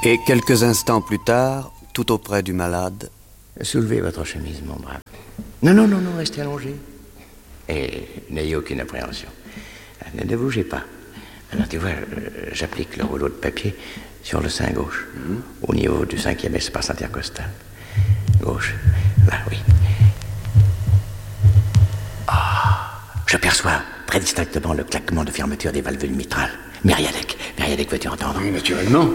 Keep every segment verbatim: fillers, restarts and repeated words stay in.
Et quelques instants plus tard, tout auprès du malade... Soulevez votre chemise, mon brave. Non, non, non, non, restez allongé. Et n'ayez aucune appréhension. Ne, ne bougez pas. Alors, tu vois, j'applique le rouleau de papier sur le sein gauche, mmh. au niveau du cinquième espace intercostal. Gauche. Là, oui. Ah, oh, je perçois très distinctement le claquement de fermeture des valvules mitrales. Myriadec, Myriadec, veux-tu entendre? Oui, naturellement.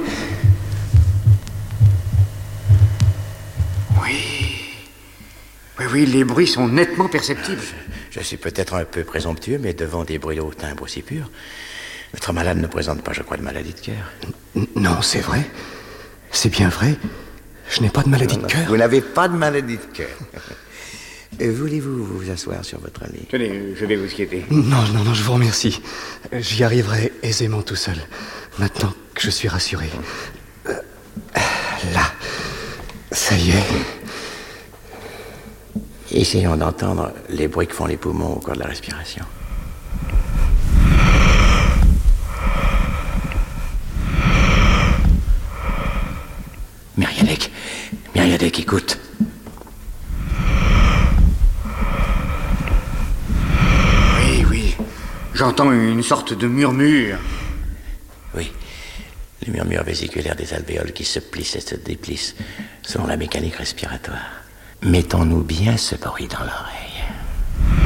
Oui. Oui, oui, les bruits sont nettement perceptibles. Je, je suis peut-être un peu présomptueux, mais devant des bruits au timbre aussi purs, notre malade ne présente pas, je crois, de maladie de cœur. Non, c'est vrai. C'est bien vrai. Je n'ai pas de maladie non, de cœur. Vous n'avez pas de maladie de cœur. Voulez-vous vous asseoir sur votre lit? Tenez, je vais vous quitter. Non, non, non, je vous remercie. J'y arriverai aisément tout seul, maintenant que je suis rassuré. Euh, là, ça y est. Essayons d'entendre les bruits que font les poumons au cours de la respiration. Myriadec, Myriadec, écoute. Oui, oui, j'entends une sorte de murmure. Oui, le murmure vésiculaire des alvéoles qui se plissent et se déplissent selon la mécanique respiratoire. Mettons-nous bien ce bruit dans l'oreille.